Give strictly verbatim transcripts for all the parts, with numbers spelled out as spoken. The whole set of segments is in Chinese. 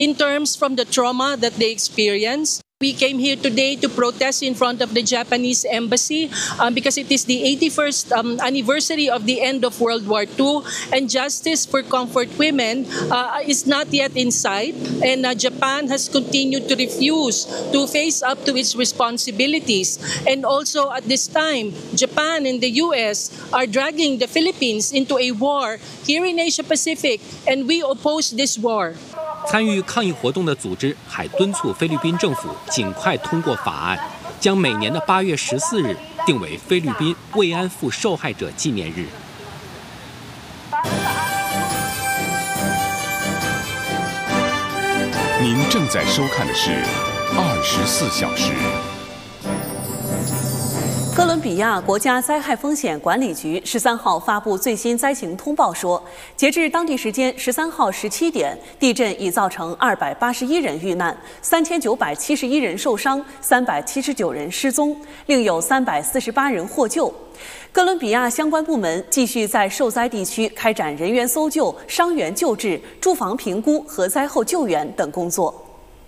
in terms from the trauma that they experience. We came here today to protest in front of the Japanese embassy um, because it is the eighty-first um, anniversary of the end of World War Two, and justice for comfort women uh, is not yet in sight, and uh, Japan has continued to refuse to face up to its responsibilities. And also at this time, Japan and the U S are dragging the Philippines into a war here in Asia Pacific, and we oppose this war. 参与抗议活动的组织还敦促菲律宾政府尽快通过法案，将每年的八月十四日定为菲律宾慰安妇受害者纪念日。 您正在收看的是《二十四小时》。 哥伦比亚国家灾害风险管理局十三号发布最新灾情通报说，截至当地时间十三号十七点，地震已造成二百八十一人遇难，三千九百七十一人受伤，三百七十九人失踪，另有三百四十八人获救。哥伦比亚相关部门继续在受灾地区开展人员搜救、伤员救治、住房评估和灾后救援等工作。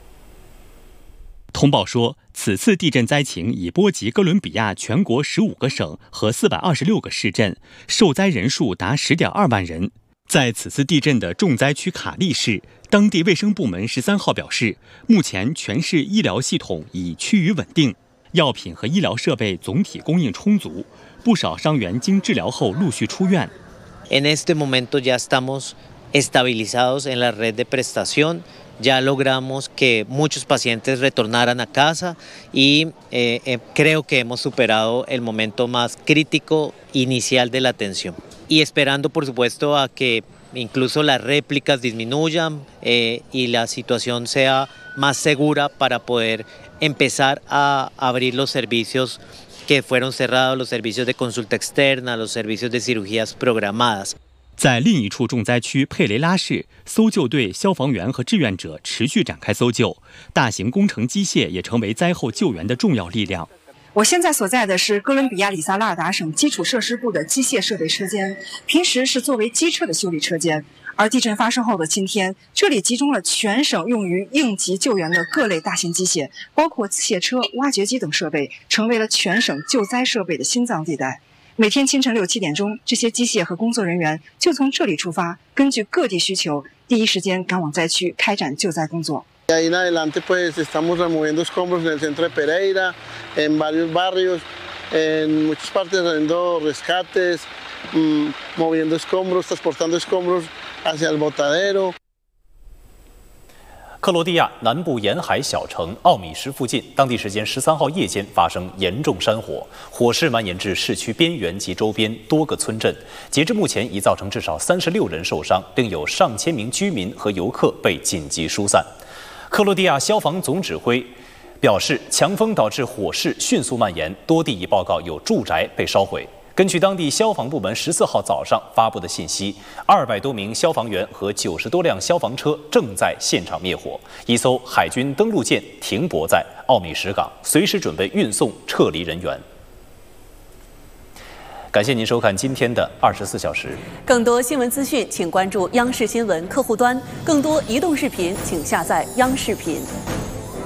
通报说，此次地震灾情已波及哥伦比亚全国十五个省和四百二十六个市镇，受灾人数达十点二万人。在此次地震的重灾区卡利市，当地卫生部门十三号表示，目前全市医疗系统已趋于稳定，药品和医疗设备总体供应充足，不少伤员经治疗后陆续出院。 En este momento ya estamos estabilizados en la red de prestación. Ya logramos que muchos pacientes retornaran a casa y eh, eh, creo que hemos superado el momento más crítico inicial de la atención. Y esperando, por supuesto, a que incluso las réplicas disminuyan eh, y la situación sea más segura para poder empezar a abrir los servicios que fueron cerrados, los servicios de consulta externa, los servicios de cirugías programadas. 在另一处重灾区佩雷拉市，搜救队、消防员和志愿者持续展开搜救，大型工程机械也成为灾后救援的重要力量。 我现在所在的是哥伦比亚里萨拉尔达省基础设施部的机械设备车间，平时是作为机车的修理车间。而地震发生后的今天，这里集中了全省用于应急救援的各类大型机械，包括刺械车、挖掘机等设备，成为了全省救灾设备的心脏地带。每天清晨六七点钟，这些机械和工作人员就从这里出发，根据各地需求，第一时间赶往灾区开展救灾工作。 Ahí en adelante, pues estamos removiendo escombros en el centro de Pereira, en varios barrios, en muchas partes haciendo rescates, moviendo escombros, transportando escombros hacia el botadero. 克罗地亚南部沿海小城奥米什附近，当地时间十三号夜间发生严重山火，火势蔓延至市区边缘及周边多个村镇。截至目前，已造成至少三十六人受伤，另有上千名居民和游客被紧急疏散。克罗地亚消防总指挥表示，强风导致火势迅速蔓延，多地已报告有住宅被烧毁。根据当地消防部门十四号早上发布的信息，二百多名消防员和九十多辆消防车正在现场灭火，一艘海军登陆舰停泊在奥米什港，随时准备运送撤离人员。感谢您收看今天的二十四小时。 更多新闻资讯，请关注央视新闻客户端；更多移动视频，请下载央视频。